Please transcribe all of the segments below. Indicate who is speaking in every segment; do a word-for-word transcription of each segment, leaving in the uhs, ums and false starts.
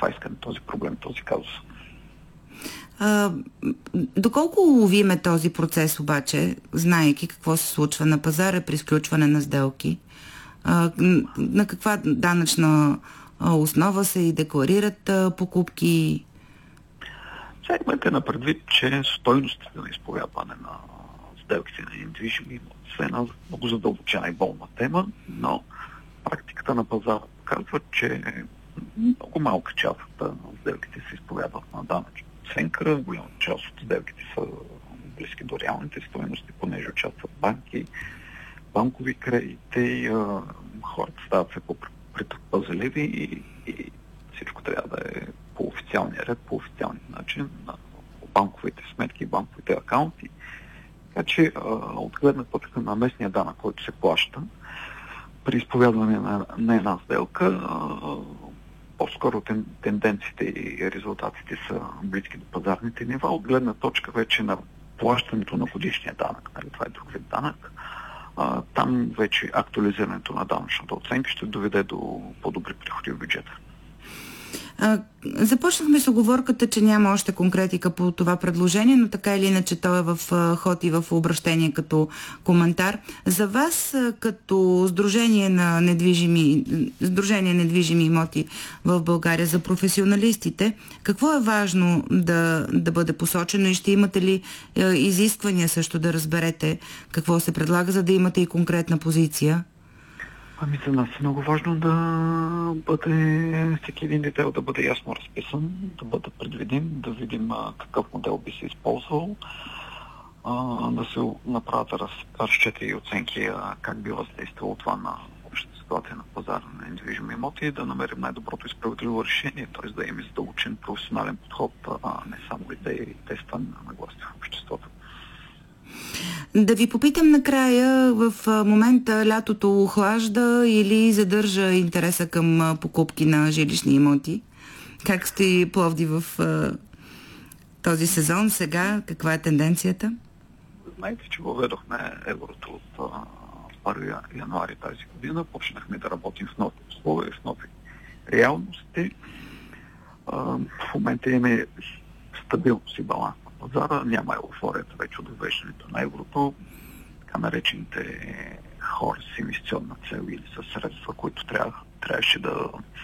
Speaker 1: това искане, този проблем, този казус.
Speaker 2: А, доколко уловиме този процес обаче, знаейки какво се случва на пазара при сключване на сделки, а, на каква данъчна основа се и декларират а, покупки?
Speaker 1: Сега имате на предвид, че стойностите на изповядване на сделките на недвижими имоти са една много задълбочена и болна тема, но практиката на пазара показва, че много малка част от сделките се изповядват на данъчна оценка, голяма част от сделките са близки до реалните стойности, понеже участват банки, банкови кредити, хората стават все по-предпазливи и, и всичко трябва да е по официалния ред, по официалния начин на банковите сметки, банковите акаунти. Така че от гледна точка на местния данък, който се плаща при изповядване на, на една сделка, по-скоро тен, тенденциите и резултатите са близки до пазарните нива. От гледна точка вече на плащането на годишния данък, нали, това е друг вид данък, а, там вече актуализирането на данъчната оценка ще доведе до по-добри приходи в бюджета.
Speaker 2: А, започнахме с оговорката, че няма още конкретика по това предложение, но така или иначе то е в ход и в обращение като коментар. За вас, като Сдружение на недвижими, Сдружение недвижими имоти в България, за професионалистите, какво е важно да, да бъде посочено и ще имате ли е, изисквания също да разберете какво се предлага, за да имате и конкретна позиция?
Speaker 1: Ами за нас е много важно да бъде всеки един детайл да бъде ясно разписан, да бъде предвидим, да видим а, какъв модел би се използвал, а, да се направят раз, разчети и оценки а, как би въздействало това на общата ситуация на пазара на недвижими имоти и да намерим най-доброто и справедливо решение, т.е. да имаме задълбочен професионален подход, а не само идеи и тества на гласите в обществото.
Speaker 2: Да ви попитам накрая, в момента лятото охлажда или задържа интереса към покупки на жилищни имоти? Как стои Пловдив в този сезон сега? Каква е тенденцията?
Speaker 1: Знаете, че въведохме еврото от първи януари тази година. Почнахме да работим в нови условия, в нови реалности. В момента имаме стабилност и баланс на пазара. Няма еуфорията вече от въвеждането на еврото. Така наречените хора с инвестиционна цел или с средства, които трябва, трябваше да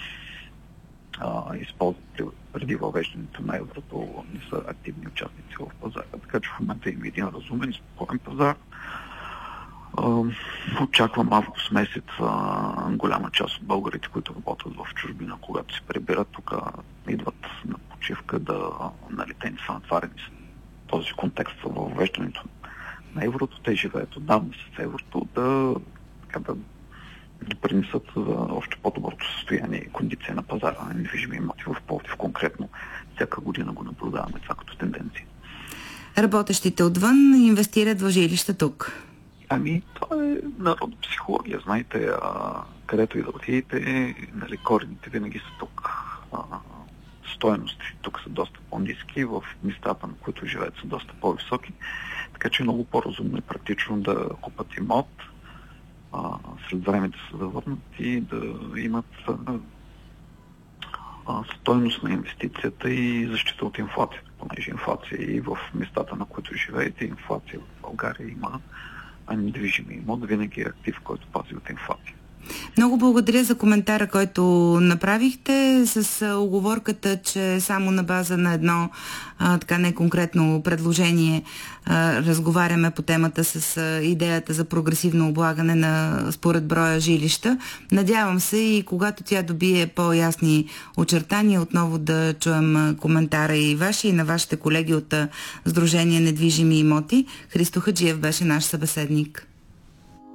Speaker 1: а, използват преди въвеждането на еврото, не са активни участници в пазара. Така че в момента има един разумен и спокоен пазар. А, очаквам август месец а, голяма част от българите, които работят в чужбина, когато се прибират тук, идват на почивка, да нали, те не са натварени с този контекст във въвеждането на еврото. Те живеят отдавна с еврото, да, така, да допринесат за още по-доброто състояние и кондиция на пазара на недвижими имоти в Пловдив. Конкретно всяка година го наблюдаваме това като тенденция.
Speaker 2: Работещите отвън инвестират в жилища тук?
Speaker 1: Ами, това е народна психология. Знаете, а, където и да отидете, нали, корените винаги са тук. А, стоености тук са доста по-ниски, в местата, на които живеят, са доста по-високи. Така че е много по-разумно и практично да купат имот, а, след време да се завърнат и да имат а, а, стойност на инвестицията и защита от инфлацията, понеже инфлация и в местата, на които живеете, инфлация в България има, а недвижими имот винаги е актив, който пази от инфлация.
Speaker 2: Много благодаря за коментара, който направихте с уговорката, че само на база на едно а, така неконкретно предложение а, разговаряме по темата с а, идеята за прогресивно облагане на според броя жилища. Надявам се и когато тя добие по-ясни очертания, отново да чуем коментара и ваши и на вашите колеги от Сдружение недвижими имоти. Христо Хаджиев беше наш събеседник.